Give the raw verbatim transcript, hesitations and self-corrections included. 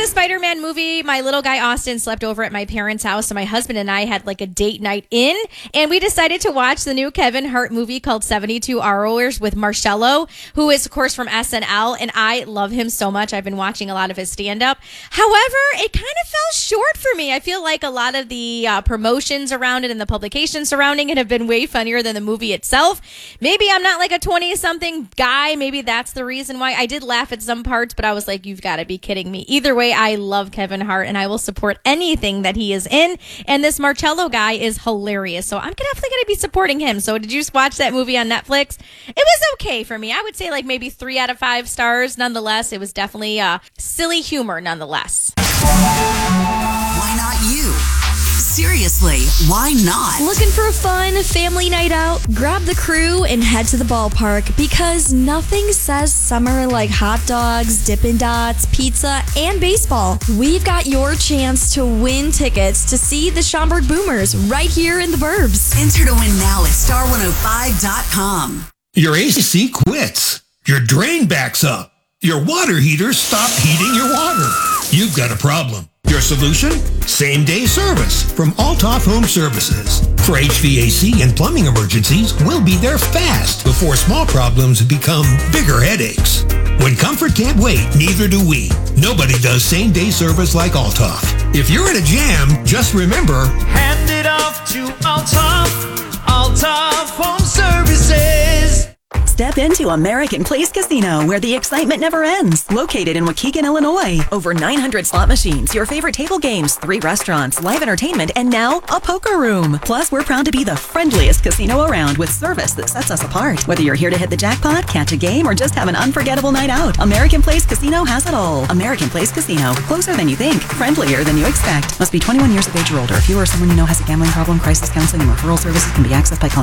the Spider-Man movie, my little guy Austin slept over at my parents' house, so my husband and I had like a date night in, and we decided to watch the new Kevin Hart movie called seventy-two Hours with Marcello, who is, of course, from S N L, and I love him so much. I've been watching a lot of his stand-up. However, it kind of fell short for me. I feel like a lot of the uh, promotions around it and the publications surrounding it have been way funnier than the movie itself. Maybe I'm not like a twenty-something guy. Maybe that's the reason why. I did laugh at some parts, but I was like, you've got to be kidding me. Either way, I love Kevin Hart, and I will support anything that he is in. And this Marcello guy is hilarious, so I'm definitely going to be supporting him. So did you just watch that movie on Netflix? It was okay for me. I would say like maybe three out of five stars. Nonetheless, it was definitely uh, silly humor nonetheless. Why not you? Seriously, why not? Looking for a fun family night out? Grab the crew and head to the ballpark, because nothing says summer like hot dogs, Dippin' Dots, pizza, and baseball. We've got your chance to win tickets to see the Schaumburg Boomers right here in the Burbs. Enter to win now at star one oh five dot com. Your A C quits. Your drain backs up. Your water heater stopped heating your water. You've got a problem. Your solution? Same-day service from Altoff Home Services. For H V A C and plumbing emergencies, we'll be there fast before small problems become bigger headaches. When comfort can't wait, neither do we. Nobody does same-day service like Altoff. If you're in a jam, just remember, hand it off to Altoff, Altoff Home Services. Step into American Place Casino, where the excitement never ends. Located in Waukegan, Illinois. Over nine hundred slot machines, your favorite table games, three restaurants, live entertainment, and now a poker room. Plus, we're proud to be the friendliest casino around, with service that sets us apart. Whether you're here to hit the jackpot, catch a game, or just have an unforgettable night out, American Place Casino has it all. American Place Casino. Closer than you think. Friendlier than you expect. Must be twenty-one years of age or older. If you or someone you know has a gambling problem, crisis counseling and referral services can be accessed by calling